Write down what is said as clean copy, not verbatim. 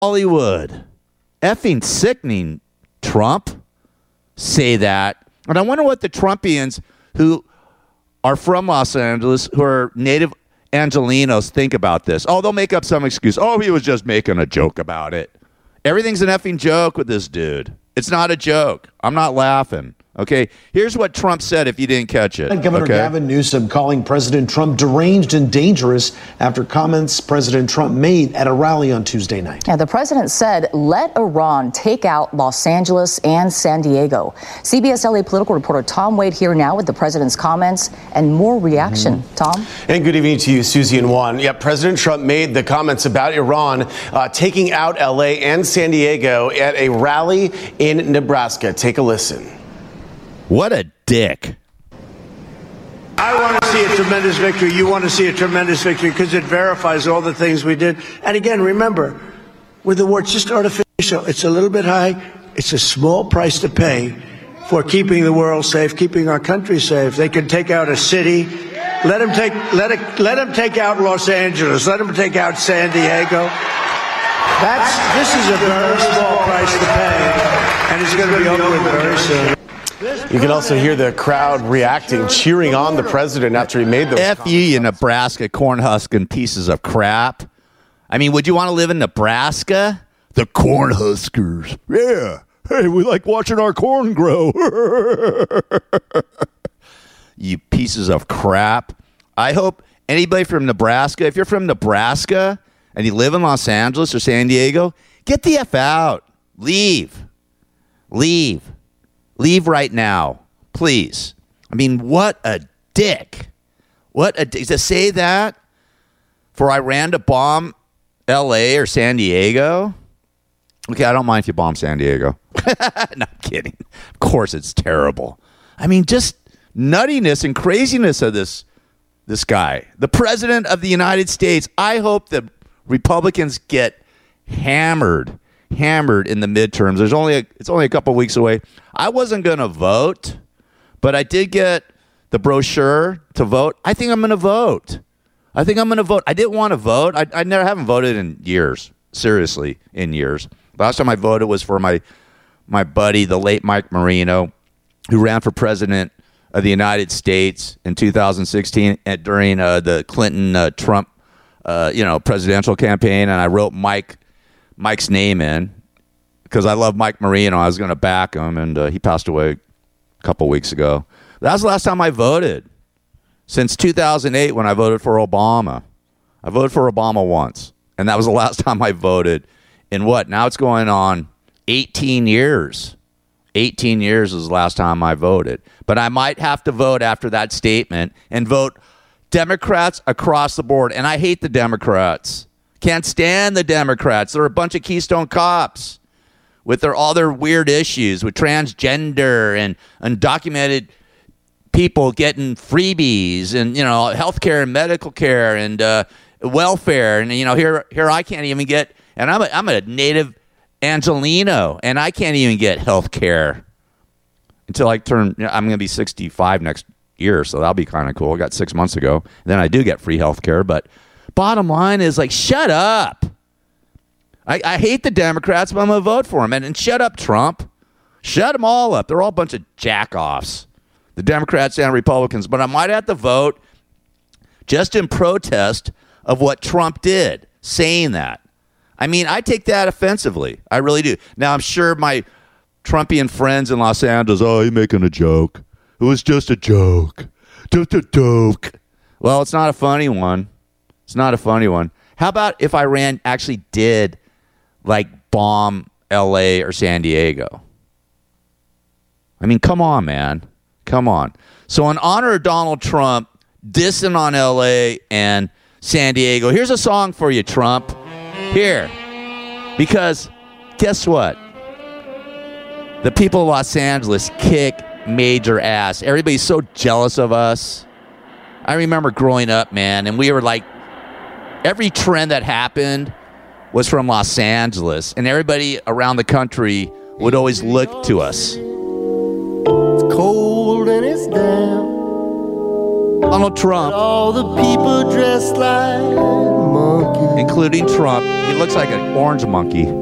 Hollywood. Effing sickening, Trump. Say that. And I wonder what the Trumpians who are from Los Angeles, who are native Angelenos, think about this. Oh, they'll make up some excuse. Oh, he was just making a joke about it. Everything's an effing joke with this dude. It's not a joke. I'm not laughing. Okay, here's what Trump said if you didn't catch it. Governor Gavin Newsom calling President Trump deranged and dangerous after comments President Trump made at a rally on Tuesday night. Yeah, the president said, let Iran take out Los Angeles and San Diego. CBS LA political reporter Tom Wade here now with the president's comments and more reaction. Tom? And good evening to you, Susie and Juan. Yeah, President Trump made the comments about Iran taking out LA and San Diego at a rally in Nebraska. Take a listen. What a dick. I want to see a tremendous victory. You want to see a tremendous victory because it verifies all the things we did. And again, remember, with the war, it's just artificial. It's a little bit high. It's a small price to pay for keeping the world safe, keeping our country safe. They can take out a city. Let them take out Los Angeles. Let them take out San Diego. This is a very small price to pay, and it's going to be over with very soon. You can also hear the crowd reacting, cheering on the president after he made those comments. You Nebraska cornhusking pieces of crap. I mean, would you want to live in Nebraska? The Cornhuskers. Yeah. Hey, we like watching our corn grow. You pieces of crap. I hope anybody from Nebraska, if you're from Nebraska and you live in Los Angeles or San Diego, get the F out. Leave. Leave right now, please. I mean, what a dick. To say that for Iran to bomb L.A. or San Diego? Okay, I don't mind if you bomb San Diego. No, I'm kidding. Of course it's terrible. I mean, just nuttiness and craziness of this guy. The president of the United States. I hope the Republicans get hammered in the midterms. It's only a couple weeks away. I wasn't going to vote, but I did get the brochure to vote. I think I'm going to vote. I didn't want to vote. I haven't voted in years. Seriously, in years. Last time I voted was for my buddy, the late Mike Marino, who ran for president of the United States in 2016 during the Clinton Trump presidential campaign, and I wrote Mike's name in because I love Mike Marino. I was going to back him, and he passed away a couple weeks ago. That was the last time I voted since 2008 when I voted for Obama. I voted for Obama once, and that was the last time I voted in what? Now it's going on 18 years. 18 years was the last time I voted. But I might have to vote after that statement and vote Democrats across the board. And I hate the Democrats. Can't stand the Democrats. They're a bunch of Keystone Cops with all their weird issues with transgender and undocumented people getting freebies and, healthcare and medical care and welfare. And, here I can't even get, and I'm a native Angeleno, and I can't even get healthcare until I'm going to be 65 next year. So that'll be kind of cool. I got 6 months ago. Then I do get free healthcare, but bottom line is shut up. I hate the Democrats, but I'm going to vote for them. And shut up, Trump. Shut them all up. They're all a bunch of jack-offs, the Democrats and Republicans. But I might have to vote just in protest of what Trump did, saying that. I mean, I take that offensively. I really do. Now, I'm sure my Trumpian friends in Los Angeles, he's making a joke. It was just a joke. Just a joke. Well, it's not a funny one. It's not a funny one. How about if Iran actually did bomb L.A. or San Diego? I mean, come on, man. Come on. So in honor of Donald Trump dissing on L.A. and San Diego, here's a song for you, Trump. Here. Because guess what? The people of Los Angeles kick major ass. Everybody's so jealous of us. I remember growing up, man, and we were every trend that happened was from Los Angeles, and everybody around the country would always look to us. It's cold and it's damp. Donald Trump, All the people dressed like monkeys. including Trump. He looks like an orange monkey.